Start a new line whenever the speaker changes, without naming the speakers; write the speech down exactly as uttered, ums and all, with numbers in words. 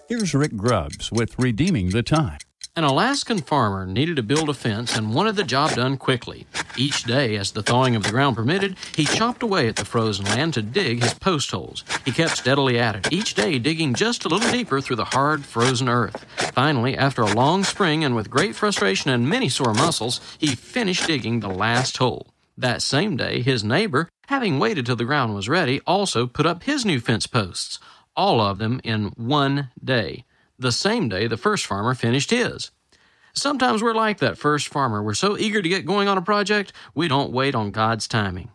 Here's Rick Grubbs with Redeeming the Time.
An Alaskan farmer needed to build a fence and wanted the job done quickly. Each day, as the thawing of the ground permitted, he chopped away at the frozen land to dig his post holes. He kept steadily at it, each day digging just a little deeper through the hard, frozen earth. Finally, after a long spring and with great frustration and many sore muscles, he finished digging the last hole. That same day, his neighbor, having waited till the ground was ready, also put up his new fence posts, all of them in one day. The same day the first farmer finished his. Sometimes we're like that first farmer. We're so eager to get going on a project, we don't wait on God's timing.